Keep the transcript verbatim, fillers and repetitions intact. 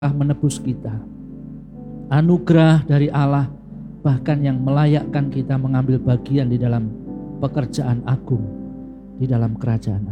menebus kita. Anugerah dari Allah bahkan yang melayakkan kita mengambil bagian di dalam pekerjaan agung di dalam kerajaan